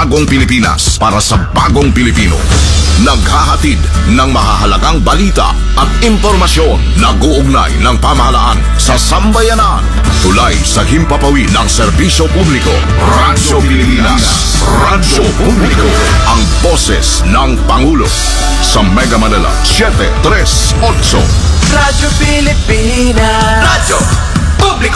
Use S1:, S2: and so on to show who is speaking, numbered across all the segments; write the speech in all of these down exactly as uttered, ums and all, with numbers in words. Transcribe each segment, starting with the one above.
S1: bagong Pilipinas para sa bagong Pilipino. Naghahatid ng mahahalagang balita at impormasyon na guugnay ng pamahalaan sa sambayanan. Tulay sa himpapawid ng serbisyo publiko. Radyo Pilipinas. Radyo Publiko. Ang boses ng Pangulo. Sa Mega Manila, seven three eight.
S2: Radyo Pilipinas. Radyo Publiko.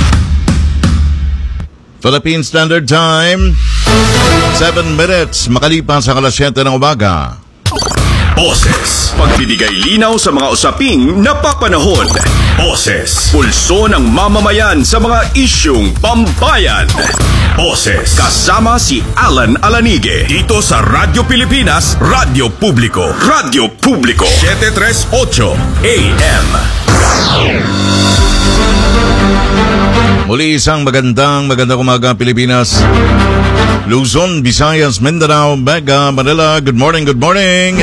S3: Philippine Standard Time, seven minutes makalipas sa alas siyete ng umaga.
S4: Boses. Pagbibigay linaw sa mga usaping napapanahon. Boses. Pulso ng mamamayan sa mga isyung pambayan. Boses. Kasama si Alan Alanige. Dito sa Radyo Pilipinas, Radyo Publiko. Radyo Publiko. seven three eight A M.
S3: Muli isang magandang magandang umaga Pilipinas, Luzon, Visayas, Mindanao, Mega Manila. Good morning, good morning.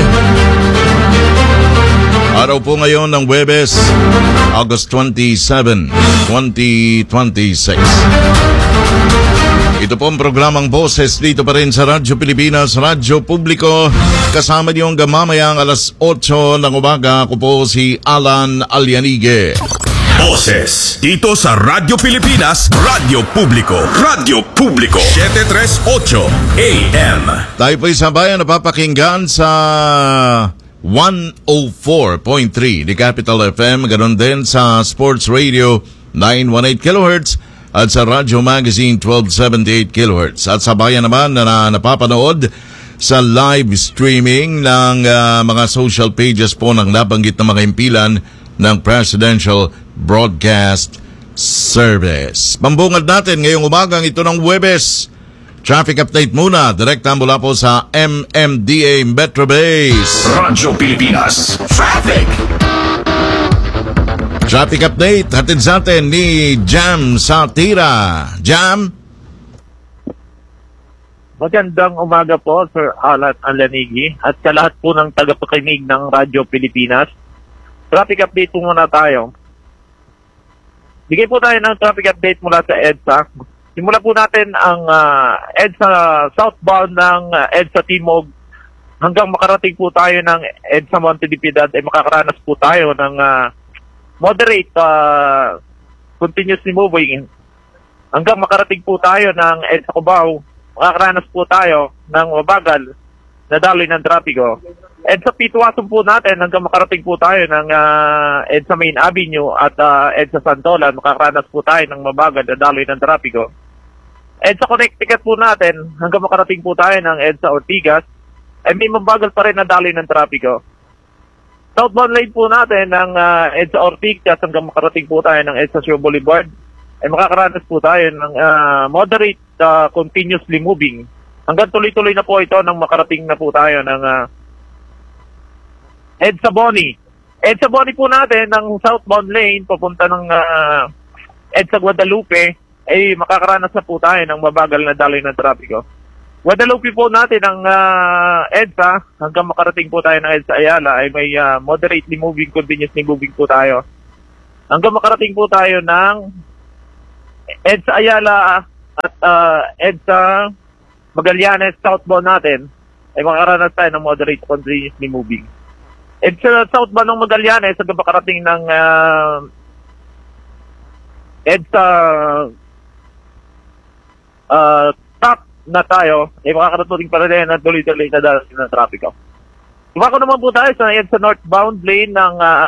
S3: Araw po ngayon ng Huwebes, August twenty-seven, twenty twenty-six. Ito po ang programang Boses dito pa rin sa Radyo Pilipinas, Radyo Publiko. Kasama niyo hanggang mamayang alas eight ng umaga. Ako po si Alan Alianige.
S4: Boses. Dito sa Radyo Pilipinas, Radyo Publiko. Radyo Publiko. seven three eight A M.
S3: Tayo po sa bayan napapakinggan sa one oh four point three di Capital F M. Ganon din sa Sports Radio nine eighteen kilohertz at sa Radio Magazine twelve seventy-eight kilohertz. At sa bayan naman na napapanood sa live streaming ng uh, mga social pages po ng nabanggit na mga impilan ng Presidential Broadcast Service. Pambungad natin ngayong umagang ito ng Huwebes. Traffic update muna, direkta mula po sa M M D A Metro Base.
S4: Radyo Pilipinas Traffic.
S3: Traffic update hatid sa atin ni Jam Satira. Jam?
S5: Magandang umaga po, Sir Alan Alanigi, at sa lahat po ng tagapakinig ng Radyo Pilipinas. Traffic update po muna tayo. Bigay po tayo ng traffic update mula sa EDSA. Simula po natin ang uh, EDSA southbound ng uh, EDSA Timog hanggang makarating po tayo ng EDSA Montedipidad ay makakaranas po tayo ng uh, moderate uh, continuously moving. Hanggang makarating po tayo ng EDSA Cubao, makakaranas po tayo ng mabagal na daloy ng trapiko. EDSA Pituason po natin hanggang makarating po tayo ng uh, EDSA Main Avenue at uh, EDSA Santolan, makakaranas po tayo ng mabagal na daloy ng trapiko. EDSA Connecticut po natin hanggang makarating po tayo ng EDSA Ortigas ay may mabagal pa rin na daloy ng trapiko. Southbound lane po natin ng uh, EDSA Ortigas hanggang makarating po tayo ng EDSA Show Boulevard ay makakaranas po tayo ng uh, moderate uh, continuously moving. Hanggang tuloy-tuloy na po ito nang makarating na po tayo ng uh, EDSA Boni. EDSA Boni po natin ng southbound lane papunta ng uh, EDSA Guadalupe ay makakaranas na po tayo ng mabagal na daloy ng trapiko. Guadalupe po natin ang uh, EDSA hanggang makarating po tayo ng EDSA Ayala ay may uh, moderately moving, continuously moving po tayo. Hanggang makarating po tayo ng EDSA Ayala at uh, EDSA Magallanes southbound natin ay makakaranas tayo ng moderate, continuously moving. And sa southbound ng Magallanes, hanggang makarating ng uh, EDSA uh, top na tayo, ay makakarating pa rin na tuloy-tuloy na dahil ng trapiko. Tumako naman po tayo sa EDSA northbound lane ng uh,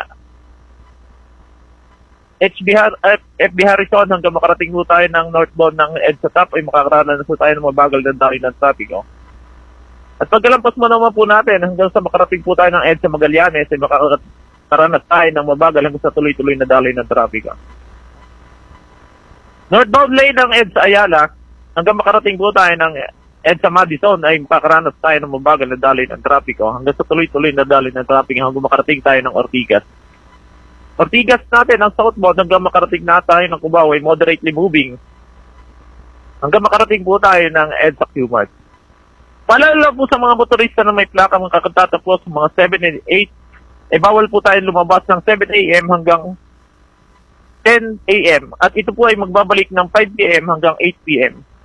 S5: H B Har- F B Harrison hanggang makarating po tayo ng northbound ng EDSA top ay makakaranas po tayo ng mabagal na dahil ng trapiko. At pagkalampas mo naman po natin hanggang sa makarating po tayo ng EDSA Magallanes ay makakaranas tayo ng mabagal hanggang sa tuloy-tuloy na daloy ng trapiko. Northbound lane ng EDSA Ayala hanggang makarating po tayo ng EDSA Madison ay makakaranas tayo ng mabagal na daloy ng trapiko hanggang sa tuloy-tuloy na daloy ng trapiko hanggang makarating tayo ng Ortigas. Ortigas natin ang southbound hanggang makarating na tayo ng Cubao ay moderately moving hanggang makarating po tayo ng EDSA Q-Mart. Paalala po sa mga motorista na may plaka mga kakatapos mga seven and eight, eh bawal po tayo lumabas ng seven A M hanggang ten A M At ito po ay magbabalik ng five P M hanggang eight P M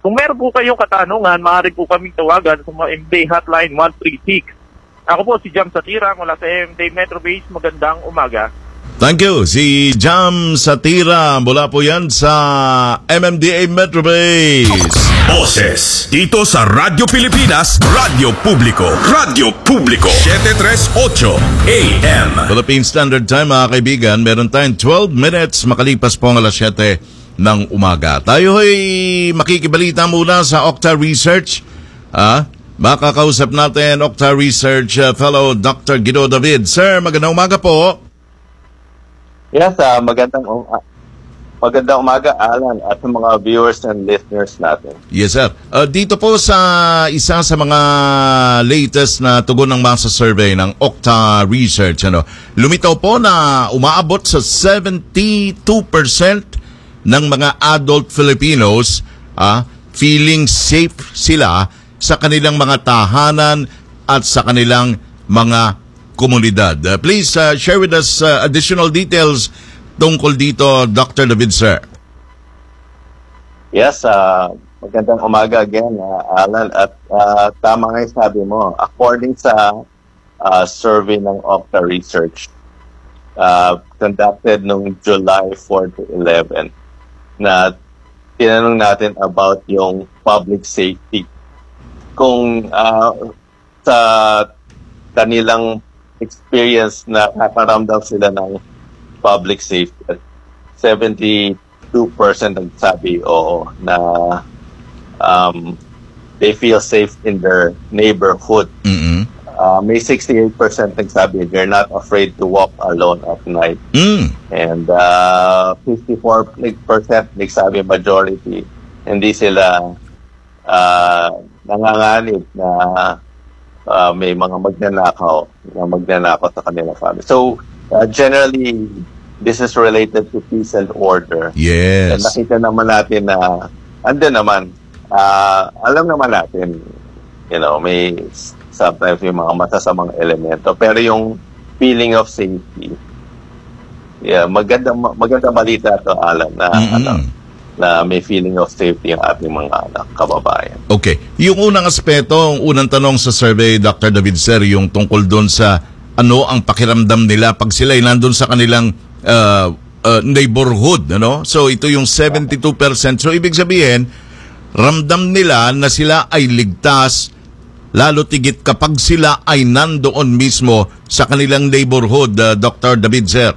S5: Kung meron po kayong katanungan, maaari po kaming tawagan sa mga M D Hotline one three six. Ako po si Jam Satira mula sa M D Metro Base. Magandang umaga.
S3: Thank you. Si Jam Satira mula po yan sa M M D A Metro Base.
S4: Boses dito sa Radyo Pilipinas, Radyo Publiko, Radyo Publiko, seven thirty-eight A M.
S3: Philippine Standard Time, mga kaibigan, meron tayong twelve minutes makalipas po ang alas siyete ng umaga. Tayo ay makikibalita muna sa Octa Research. Ah, makakausap natin Octa Research uh, Fellow Doctor Guido David. Sir, magandang umaga po.
S6: Yes, uh, magandang um, uh, magandang umaga, Alan, at sa mga viewers and listeners natin.
S3: Yes, sir. Uh, dito po sa isa sa mga latest na tugon ng masa survey ng Octa Research, ano, lumitaw po na umaabot sa seventy-two percent ng mga adult Filipinos ah, feeling safe sila sa kanilang mga tahanan at sa kanilang mga komunidad. Uh, please uh, share with us uh, additional details tungkol dito, Doctor David, sir.
S6: Yes, uh, magandang umaga again, uh, Alan. At uh, tama nga yung sabi mo, according sa uh, survey ng Octa Research, uh, conducted noong July fourth to eleven, na tinanong natin about yung public safety. Kung uh, sa kanilang experience na nakaramdam sila ng public safety, seventy-two percent nagsabi oo, na um, they feel safe in their neighborhood.
S3: Mm-hmm.
S6: Uh, may sixty-eight percent nagsabi they're not afraid to walk alone at night.
S3: Mm.
S6: And uh, fifty-four percent nagsabi majority hindi sila uh, nanganganib na uh, may mga magnanakaw na magnanakaw sa kanilang family. So, uh, generally, this is related to peace and order.
S3: Yes.
S6: And nakita naman natin na, andun naman, uh, alam naman natin, you know, may sometimes yung mga masasamang elemento. Pero yung feeling of safety, yeah, maganda, maganda balita to, Alan, na,
S3: Mm-hmm.
S6: ano, na may feeling of safety ang ating mga anak, kababayan.
S3: Okay. Yung unang aspeto, ang unang tanong sa survey, Doctor David, sir, yung tungkol doon sa ano ang pakiramdam nila pag sila ay nandun sa kanilang uh, uh, neighborhood, ano? So, ito yung seventy-two percent. So, ibig sabihin, ramdam nila na sila ay ligtas, lalo tigit kapag sila ay nandoon mismo sa kanilang neighborhood, uh, Doctor David, sir.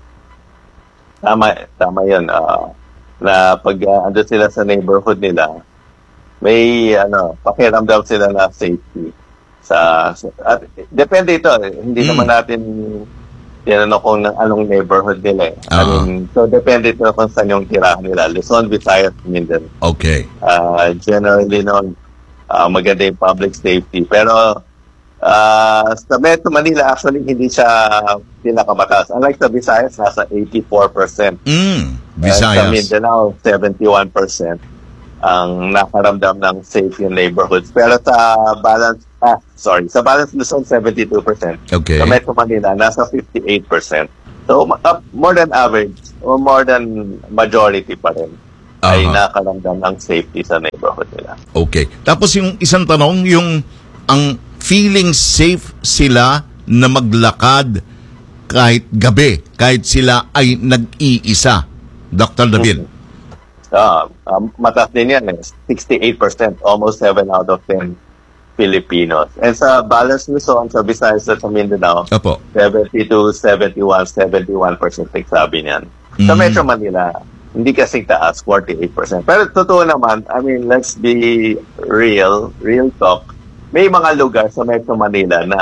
S6: Tama, tama yun. Uh, na pag uh, andun sila sa neighborhood nila, may ano, pakiramdam sila na safety. Sa, sa at, depende ito. Eh. Hindi
S3: mm.
S6: naman natin tinanong kung ng anong neighborhood nila. Eh. I
S3: Uh-huh.
S6: mean, so depende ito kung saan yung tirahan nila. Luzon, Visayas, Mindanao.
S3: Okay.
S6: Uh, generally, no, uh, maganda yung public safety. Pero uh, sa Metro Manila, actually, hindi siya pinakamataas. Unlike sa Visayas, nasa eighty-four percent.
S3: Mm.
S6: Uh, sa
S3: Visayas.
S6: Mindanao, seventy-one percent ang nakaramdam ng safe yung neighborhoods. Pero sa balance, ah, sorry, sa balance Luzon, seventy-two percent.
S3: Okay.
S6: Sa Metro Manila, nasa fifty-eight percent. So, uh, more than average, or more than majority pa rin, ay
S3: Uh-huh.
S6: nakaramdam ng safety sa neighborhood nila.
S3: Okay. Tapos yung isang tanong, yung ang feeling safe sila na maglakad kahit gabi, kahit sila ay nag-iisa. Doctor David.
S6: Uh, um, mataas din yan, eh. sixty-eight percent, almost seven out of ten Filipinos. And sa balance Luzon, sa Visayas at sa Mindanao,
S3: Opo.
S6: seventy-two, seventy-one, seventy-one percent sabi niyan. Sa
S3: Mm.
S6: Metro Manila, hindi kasing taas, forty-eight percent. Pero totoo naman, I mean, let's be real, real talk. May mga lugar sa Metro Manila na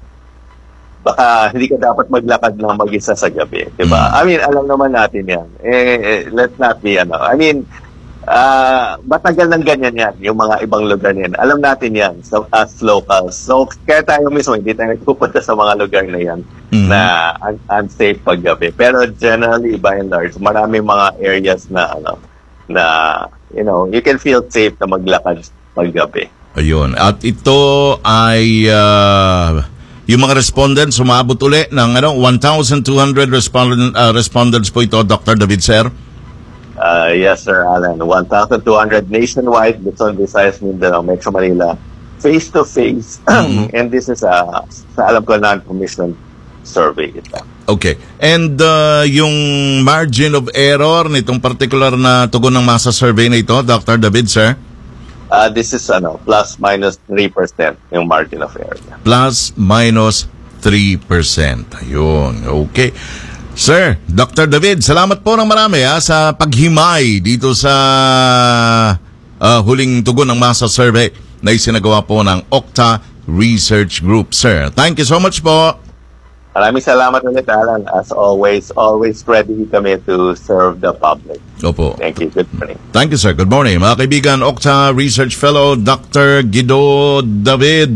S6: baka hindi ka dapat maglakad ng mag-isa sa gabi, di ba?
S3: Mm.
S6: I mean, alam naman natin yan. Eh, eh, let's not be, ano, I mean, uh, matagal ng ganyan yan, yung mga ibang lugar yan. Alam natin yan, so, as locals. So, kaya tayo mismo, hindi tayo pupunta sa mga lugar na yan
S3: Mhm.
S6: na un- unsafe pag gabi. Pero generally, by and large, marami mga areas na, ano, na, you know, you can feel safe na maglakad pag gabi.
S3: Ayun. At ito ay uh, yung mga respondents sumabot uli ng ano one thousand two hundred respondent, uh, respondents po ito, Doctor David, sir.
S6: Uh, yes, Sir Alan. one thousand two hundred nationwide, Luzon, Visayas, Mindanao, Metro Manila, face-to-face. And this is a, sa alam ko, non-commissioned survey.
S3: Okay. And uh, yung margin of error nitong particular na tugon ng masa survey na ito, Doctor David, sir?
S6: Uh, this is ano, plus minus three percent yung margin of error.
S3: Plus minus three percent. Ayun. Okay. Sir, Doctor David, salamat po ng marami ha, sa paghimay dito sa uh, huling tugon ng masa survey na isinagawa po ng Okta Research Group. Sir, thank you so much po.
S6: Maraming salamat ulit, Alan. As always, always ready kami to serve the public.
S3: Opo.
S6: Thank you. Good morning.
S3: Thank you, sir. Good morning. Mga kaibigan, Okta Research Fellow, Doctor Guido David.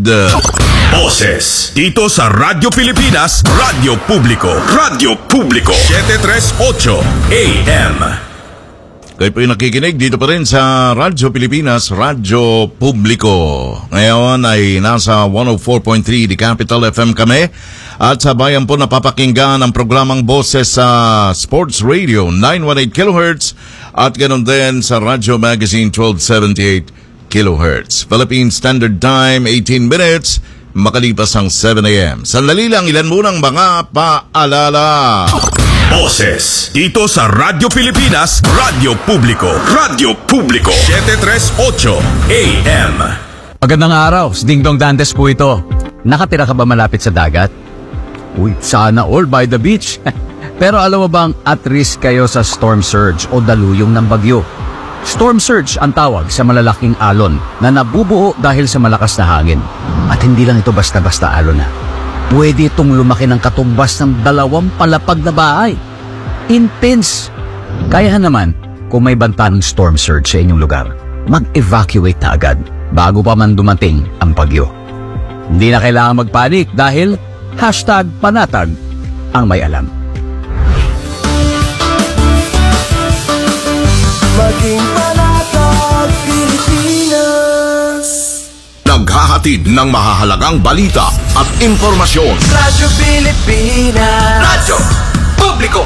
S4: Boses dito sa Radyo Pilipinas, Radyo Publiko, Radyo Publiko, seven thirty-eight A M.
S3: Kayo po yung nakikinig dito pa rin sa Radyo Pilipinas, Radyo Publiko. Ngayon ay nasa one oh four point three The Capital F M kami. At sa bayan po napapakinggan ang programang Boses sa Sports Radio nine eighteen kilohertz at ganoon din sa Radyo Magazine twelve seventy-eight kilohertz. Philippine Standard Time eighteen minutes makalipas ang seven A M. Sandali lang, ilan munang mga paalala.
S4: Boses dito sa Radyo Pilipinas, Radyo Publiko, Radyo Publiko, seven thirty-eight A M.
S7: Magandang araw, si Ding Dong Dantes po ito. Nakatira ka ba malapit sa dagat? Uy, sana all by the beach. Pero alam mo bang at risk kayo sa storm surge o daluyong ng bagyo? Storm surge ang tawag sa malalaking alon na nabubuo dahil sa malakas na hangin. At hindi lang ito basta-basta alon na. Pwede itong lumaki ng katumbas ng dalawang palapag na bahay. Intense! Kaya naman, kung may banta ng storm surge sa inyong lugar, mag-evacuate na agad bago pa man dumating ang bagyo. Hindi na kailangan magpanik dahil hashtag panatag ang may alam.
S2: Maging panatag Pilipinas.
S1: Naghahatid ng mahahalagang balita at impormasyon.
S2: Radyo Pilipinas. Radyo Publiko.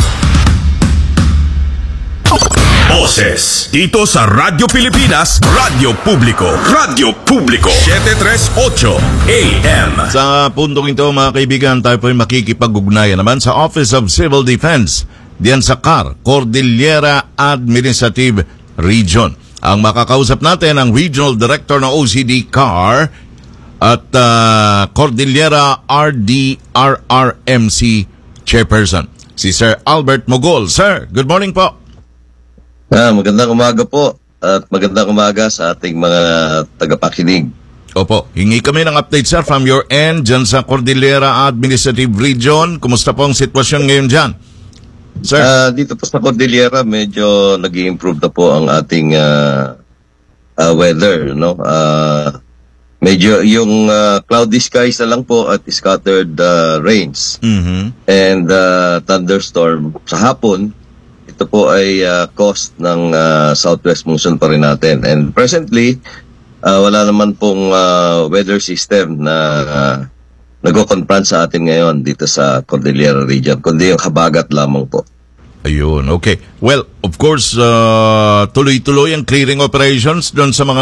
S4: Boses dito sa Radyo Pilipinas, Radyo Publiko, Radyo Publiko, seven thirty-eight A M.
S3: Sa puntong ito mga kaibigan, tayo po ay makikipag-ugnayan naman sa Office of Civil Defense diyan sa C A R, Cordillera Administrative Region. Ang makakausap natin ang Regional Director ng O C D C A R at uh, Cordillera R D R R M C Chairperson, si Sir Albert Mogol. Sir, good morning po.
S8: Ah, magandang umaga po at magandang umaga sa ating mga tagapakinig.
S3: Opo, hingi kami ng update sir from your end dyan sa Cordillera Administrative Region. Kumusta po ang sitwasyon ngayon dyan? Sir?
S8: Ah, dito po sa Cordillera, medyo nag-i-improve na po ang ating uh, uh, weather, no? Uh, medyo yung uh, cloudy skies na lang po at scattered uh, rains.
S3: Mm-hmm.
S8: And uh, thunderstorm sa hapon. Ito po ay uh, coast ng uh, southwest monsoon pa rin natin. And presently, uh, wala naman pong uh, weather system na uh, nag-confront sa atin ngayon dito sa Cordillera region, kundi yung habagat lamang po.
S3: Ayun, okay. Well, of course, uh, tuloy-tuloy ang clearing operations doon sa mga